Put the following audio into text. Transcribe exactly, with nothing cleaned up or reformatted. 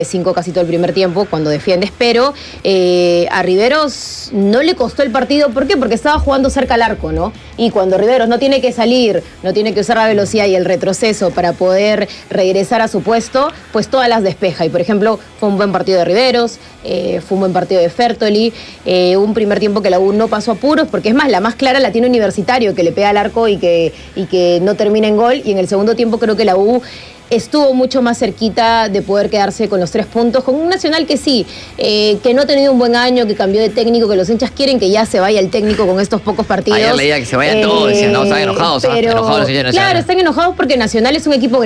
cinco casi todo el primer tiempo cuando defiendes, pero eh, a Riveros no le costó el partido. ¿Por qué? Porque estaba jugando cerca al arco, ¿no? Y cuando Riveros no tiene que salir, no tiene que usar la velocidad y el retroceso para poder regresar a su puesto, pues todas las despeja. Y por ejemplo, fue un buen partido de Riveros, eh, fue un buen partido de Fertoli, eh, un primer tiempo que la U no pasó apuros, porque es más, la más clara la tiene Universitario, que le pega al arco y que, y que no termina en gol, y en el segundo tiempo creo que la U estuvo mucho más cerquita de poder quedarse con los tres puntos, con un Nacional que sí, eh, que no ha tenido un buen año, que cambió de técnico, que los hinchas quieren que ya se vaya el técnico con estos pocos partidos. Ayer leía que se vayan eh, todos, decían, no, están enojados, pero, enojados los hinchas claro, están enojados porque Nacional es un equipo